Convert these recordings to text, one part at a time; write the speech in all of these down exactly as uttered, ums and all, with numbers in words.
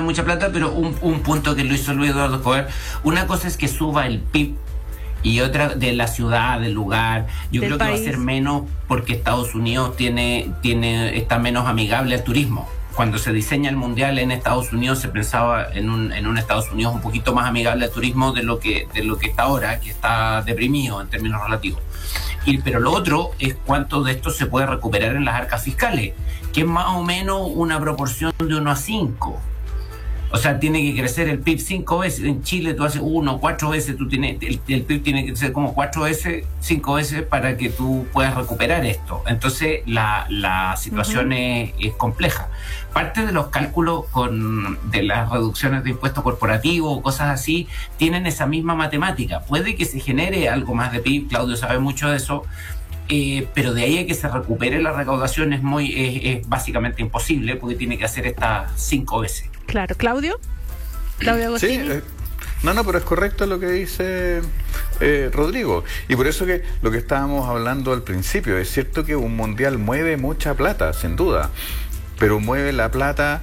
mucha plata, pero un, un punto que lo hizo Luis Eduardo Escobar, una cosa es que suba el P I B y otra de la ciudad, del lugar. Yo del creo país. que va a ser menos porque Estados Unidos tiene, tiene, está menos amigable al turismo. Cuando se diseña el mundial en Estados Unidos se pensaba en un, en un Estados Unidos un poquito más amigable al turismo de lo que, de lo que está ahora, que está deprimido en términos relativos. Y, pero lo otro es cuánto de esto se puede recuperar en las arcas fiscales, que es más o menos una proporción de uno a cinco. O sea, tiene que crecer el P I B cinco veces. En Chile tú haces uno, cuatro veces, tú tienes, el, el P I B tiene que ser como cuatro veces, cinco veces para que tú puedas recuperar esto. Entonces la, la situación uh-huh. es, es compleja. Parte de los cálculos con, de las reducciones de impuestos corporativos o cosas así tienen esa misma matemática. Puede que se genere algo más de P I B, Claudio sabe mucho de eso, Eh, pero de ahí a que se recupere la recaudación es muy es, es básicamente imposible, porque tiene que hacer estas cinco veces. Claro, Claudio. Claudio Agostini. Sí, eh, no, no, pero es correcto lo que dice eh, Rodrigo. Y por eso que lo que estábamos hablando al principio, es cierto que un mundial mueve mucha plata, sin duda, pero mueve la plata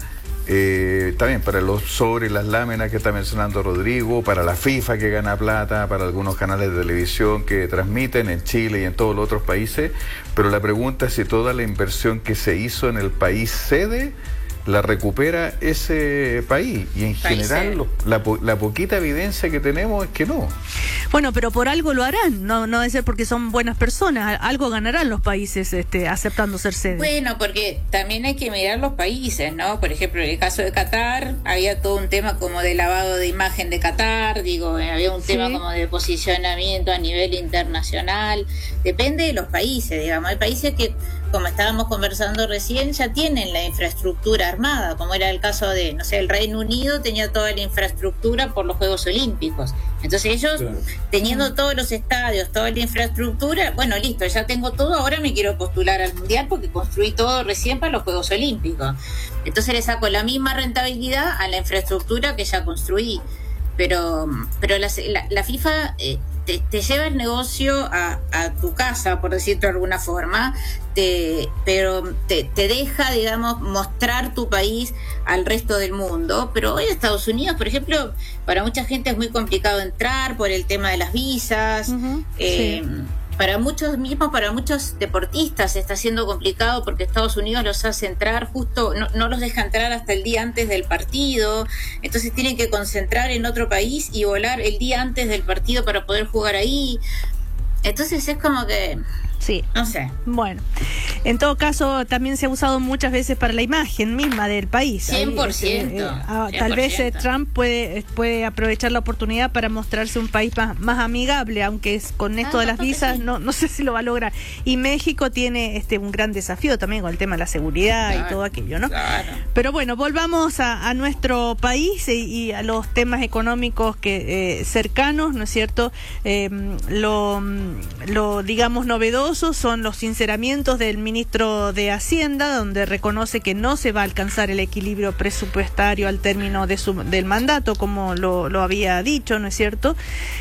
eh, también para los sobres y las láminas que está mencionando Rodrigo, para la FIFA que gana plata, para algunos canales de televisión que transmiten en Chile y en todos los otros países, pero la pregunta es si toda la inversión que se hizo en el país sede la recupera ese país, y en general lo, la, la poquita evidencia que tenemos es que no. Bueno, pero por algo lo harán, no no debe ser porque son buenas personas, algo ganarán los países este, aceptando ser sede. Bueno, porque también hay que mirar los países, ¿no? Por ejemplo, en el caso de Qatar, había todo un tema como de lavado de imagen de Qatar, digo, eh, había un sí. tema como de posicionamiento a nivel internacional, depende de los países, digamos, hay países que, como estábamos conversando recién, ya tienen la infraestructura armada, como era el caso de, no sé, el Reino Unido tenía toda la infraestructura por los Juegos Olímpicos. Entonces ellos, claro, teniendo todos los estadios, toda la infraestructura, bueno, listo, ya tengo todo, ahora me quiero postular al Mundial porque construí todo recién para los Juegos Olímpicos. Entonces le saco la misma rentabilidad a la infraestructura que ya construí. Pero, pero la, la, la FIFA... Eh, Te, te lleva el negocio a, a tu casa, por decirlo de alguna forma, te, pero te, te deja, digamos, mostrar tu país al resto del mundo. Pero hoy Estados Unidos, por ejemplo, para mucha gente es muy complicado entrar por el tema de las visas. Uh-huh, eh, sí. Para muchos mismos, para muchos deportistas está siendo complicado porque Estados Unidos los hace entrar justo, no, no los deja entrar hasta el día antes del partido, entonces tienen que concentrar en otro país y volar el día antes del partido para poder jugar ahí. Entonces es como que... Sí. No sé. Bueno, en todo caso también se ha usado muchas veces para la imagen misma del país. cien por ciento. Eh, eh, tal vez eh, Trump puede puede aprovechar la oportunidad para mostrarse un país más, más amigable, aunque es con esto ah, de las visas, sí. no no sé si lo va a lograr. Y México tiene este un gran desafío también con el tema de la seguridad, claro, y todo aquello, ¿no? Claro. Pero bueno, volvamos a, a nuestro país y, y a los temas económicos que eh, cercanos, ¿no es cierto? Eh, lo, lo, digamos, novedoso son los sinceramientos del ministro de Hacienda, donde reconoce que no se va a alcanzar el equilibrio presupuestario al término de su, del mandato, como lo, lo había dicho, ¿no es cierto?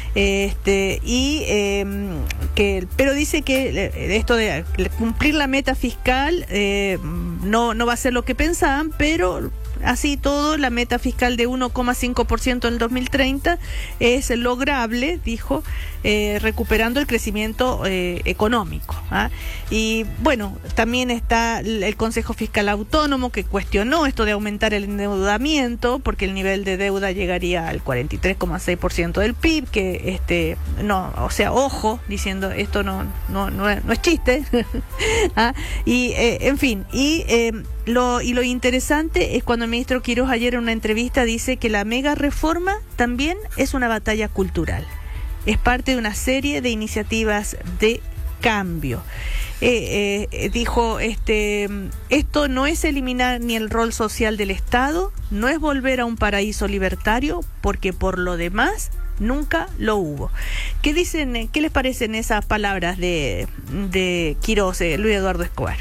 Este, y eh, que, pero dice que esto de cumplir la meta fiscal eh, no, no va a ser lo que pensaban, pero así todo, la meta fiscal de uno coma cinco por ciento en el dos mil treinta es lograble, dijo, eh, recuperando el crecimiento eh, económico. ¿ah? Y bueno, también está el Consejo Fiscal Autónomo, que cuestionó esto de aumentar el endeudamiento, porque el nivel de deuda llegaría al cuarenta y tres coma seis por ciento del P I B, que este no, o sea, ojo, diciendo esto no no no es, no es chiste. ¿ah? Y eh, en fin, y eh, lo y lo interesante es cuando el ministro Quiroz ayer en una entrevista dice que la mega reforma también es una batalla cultural. Es parte de una serie de iniciativas de cambio. Eh, eh, dijo, este, esto no es eliminar ni el rol social del Estado, no es volver a un paraíso libertario, porque por lo demás nunca lo hubo. ¿Qué dicen, qué les parecen esas palabras de, de Quiroz, eh, Luis Eduardo Escobar?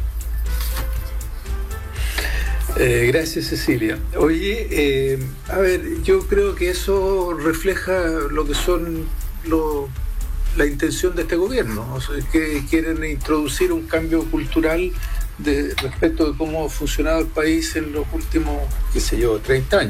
Eh, gracias, Cecilia. Oye, eh, a ver, yo creo que eso refleja lo que son lo, la intención de este gobierno, o sea, que quieren introducir un cambio cultural de respecto de cómo ha funcionado el país en los últimos, qué sé yo, treinta años.